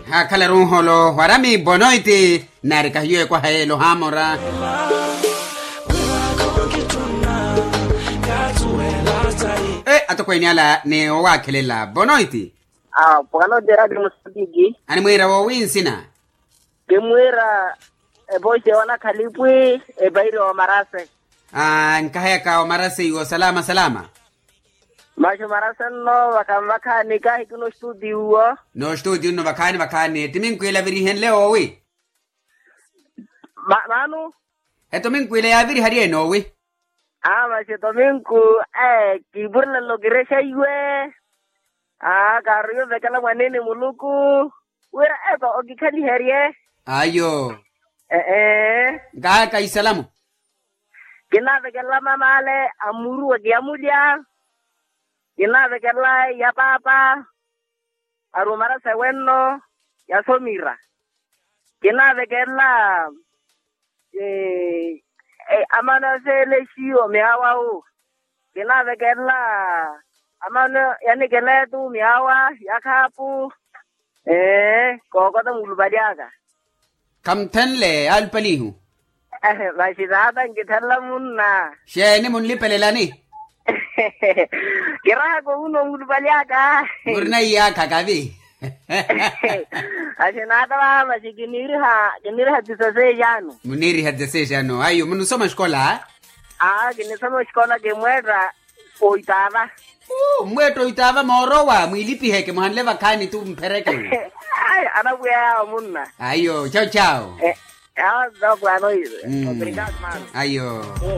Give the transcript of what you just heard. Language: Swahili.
Hakala runholo warami bonoiti narika hiyo kwa haelo hamora. Atokwe nyala ne wakelela bonoiti. Pagano dera de musabigi. Ani mwira wa winsina. Gemwira boise wana kalipwi bairo wa marase. Nkahaya ka wa marase yuwa salama. Masho marase no wakamaka nikahi kuno studio. No studio no wakani. Timinkwila viri hen leo wi. Manu? Timinkwila ya viri hariye no wi. Masho tominku kiburla logiresha yue. Karuyo vekala wanene muluku. Wira ogikali heriye. Ayo. Ka isalamu. Kina vekala mamale amuru wagiamulia. Kina vekala ya papa. Arumara seweno ya somira. Kina vekala amana sele shio miawa u. Kina vekala amana yani geletu miawa ya kapu. Kokota mulubadiaga. Kamtenle alpalihu. Bashidata ngitala munna. Sheni mun lipelelani. Kira ko uno mulubadiaga. Murna iya kakabi. Ashinata ba masiginiha tisase jano. Muniri hadese jano. Ayo munusoma shkola. Ginisoma shkola gemwera oitava. Mweto itava morowa mwilipi heke muhanle vakani tu mpereke. Anabuya munna. Ayo, ciao. Dog ano. Obrigado, mano. Ayo.